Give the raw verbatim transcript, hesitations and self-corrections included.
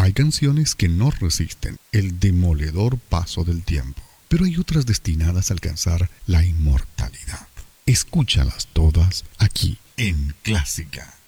Hay canciones que no resisten el demoledor paso del tiempo, pero hay otras destinadas a alcanzar la inmortalidad. Escúchalas todas aquí en Clásica